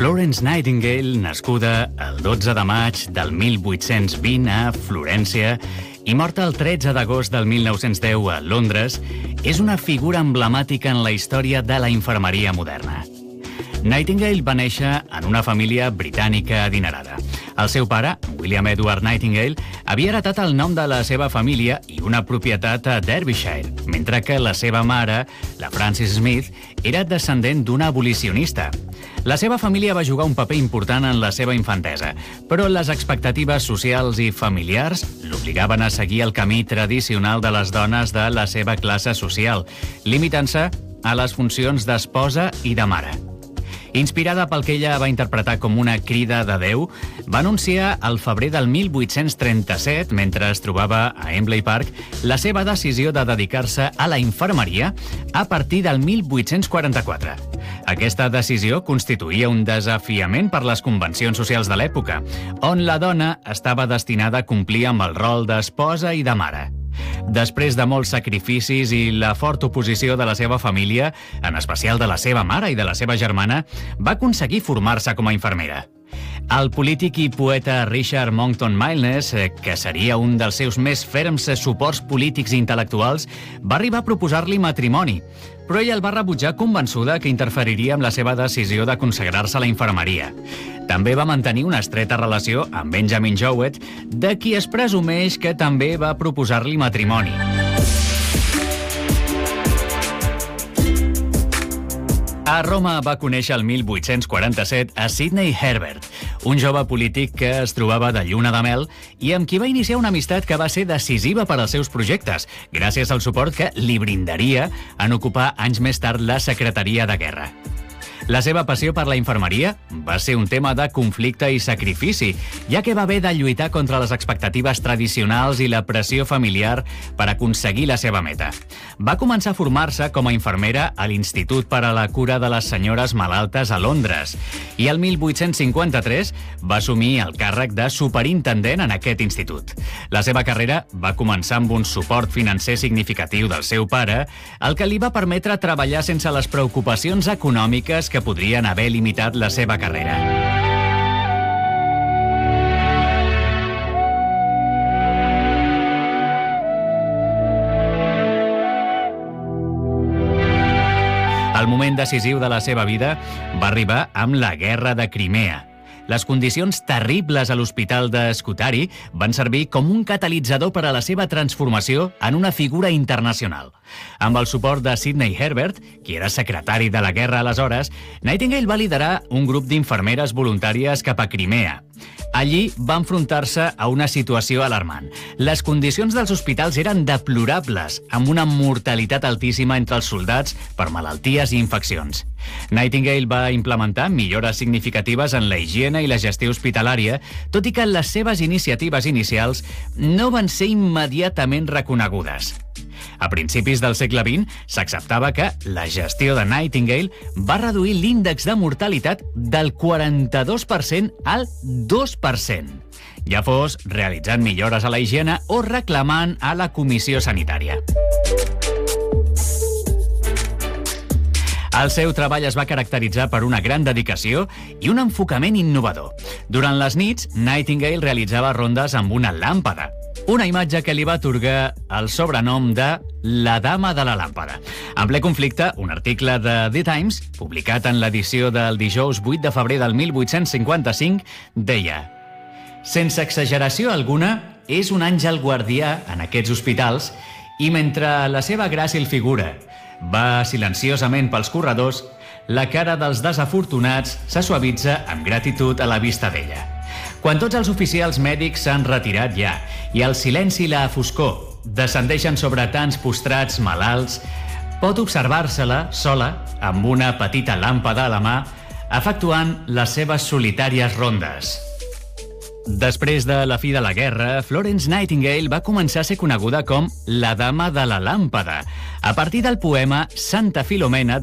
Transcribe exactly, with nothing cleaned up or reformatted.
Florence Nightingale, nascuda el dotze de maig del mil vuit-cents vint a Florència i morta el tretze d'agost del mil nou-cents deu a Londres, és una figura emblemàtica en la història de la infermeria moderna. Nightingale va néixer en una família britànica adinerada. El seu pare, William Edward Nightingale, havia heretat el nom de la seva família i una propietat a Derbyshire, mentre que la seva mare, la Frances Smith, era descendent d'una abolicionista. La seva família va jugar un paper important en la seva infantesa, però les expectatives socials i familiars l'obligaven a seguir el camí tradicional de les dones de la seva classe social, limitant-se a les funcions d'esposa i de mare. Inspirada pel que ella va interpretar com una crida de Déu, va anunciar al febrer del mil vuit-cents trenta-set, mentre es trobava a Embley Park, la seva decisió de dedicar-se a la infermeria a partir del mil vuit-cents quaranta-quatre. Aquesta decisió constituïa un desafiament per les convencions socials de l'època, on la dona estava destinada a complir amb el rol d'esposa i de mare. Després de molts sacrificis i la forta oposició de la seva família, en especial de la seva mare i de la seva germana, va aconseguir formar-se com a infermera. El polític i poeta Richard Monckton Milnes, que seria un dels seus més ferms suports polítics i intel·lectuals, va arribar a proposar-li matrimoni, però ella el va rebutjar convençuda que interferiria amb la seva decisió de consagrar-se a la infermeria. També va mantenir una estreta relació amb Benjamin Jowett, de qui es presumeix que també va proposar-li matrimoni. A Roma va conèixer el mil vuit-cents quaranta-set a Sidney Herbert, un jove polític que es trobava de lluna de mel i amb qui va iniciar una amistat que va ser decisiva per als seus projectes, gràcies al suport que li brindaria en ocupar anys més tard la Secretaria de Guerra. La seva passió per la infermeria va ser un tema de conflicte i sacrifici, ja que va haver de lluitar contra les expectatives tradicionals i la pressió familiar per aconseguir la seva meta. Va començar a formar-se com a infermera a l'Institut per a la Cura de les Senyores Malaltes a Londres i el mil vuit-cents cinquanta-tres va assumir el càrrec de superintendent en aquest institut. La seva carrera va començar amb un suport financer significatiu del seu pare, el que li va permetre treballar sense les preocupacions econòmiques que podrien haver limitat la seva carrera. El moment decisiu de la seva vida va arribar amb la Guerra de Crimea. Les condicions terribles a l'hospital de Scutari van servir com un catalitzador per a la seva transformació en una figura internacional. Amb el suport de Sidney Herbert, qui era secretari de la guerra aleshores, Nightingale va liderar un grup d'infermeres voluntàries cap a Crimea. Allí va enfrontar-se a una situació alarmant. Les condicions dels hospitals eren deplorables, amb una mortalitat altíssima entre els soldats per malalties i infeccions. Nightingale va implementar millores significatives en la higiene i la gestió hospitalària, tot i que les seves iniciatives inicials no van ser immediatament reconegudes. A principis del segle vint s'acceptava que la gestió de Nightingale va reduir l'índex de mortalitat del quaranta-dos per cent al dos per cent, ja fos realitzant millores a la higiene o reclamant a la Comissió Sanitària. El seu treball es va caracteritzar per una gran dedicació i un enfocament innovador. Durant les nits, Nightingale realitzava rondes amb una làmpada, una imatge que li va atorgar el sobrenom de la dama de la làmpada. En ple conflicte, un article de The Times, publicat en l'edició del dijous vuit de febrer del mil vuit-cents cinquanta-cinc, deia: «Sense exageració alguna, és un àngel guardià en aquests hospitals i mentre la seva gràcil figura va silenciosament pels corredors, la cara dels desafortunats se suavitza amb gratitud a la vista d'ella. Quan tots els oficials mèdics s'han retirat ja i el silenci i la foscor descendeixen sobre tants postrats malalts, pot observar-se-la sola, amb una petita làmpada a la mà, efectuant les seves solitàries rondes». Després de la fi de la guerra, Florence Nightingale va començar a ser coneguda com la Dama de la Làmpada, a partir del poema Santa Filomena